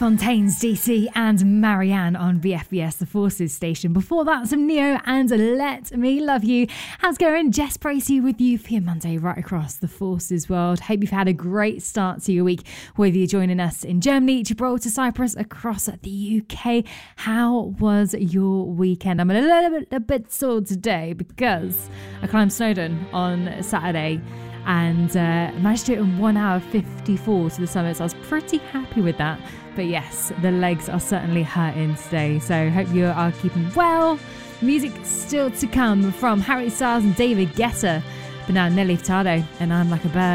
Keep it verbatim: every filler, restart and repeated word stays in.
Fontaines D C and Marianne on V F B S, the Forces station. Before that, some Neo and Let Me Love You. How's it going? Jess Bracey with you for your Monday right across the Forces world. Hope you've had a great start to your week, whether you're joining us in Germany, Gibraltar, Cyprus, across the U K. How was your weekend? I'm a little bit, a bit sore today because I climbed Snowdon on Saturday and uh, managed to do it in one hour fifty-four to the summit, so I was pretty happy with that. But yes, the legs are certainly hurting today, so hope you are keeping well. Music still to come from Harry Styles and David Guetta, but now Nelly Furtado and I'm Like a Bird.